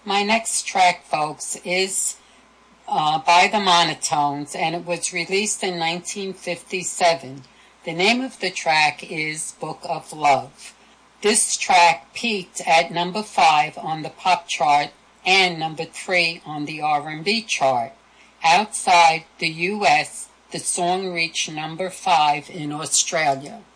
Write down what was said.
My next track, folks, is by the Monotones, and it was released in 1957. The name of the track is Book of Love. This track peaked at number 5 on the pop chart and number 3 on the R&B chart. Outside the U.S., the song reached number 5 in Australia.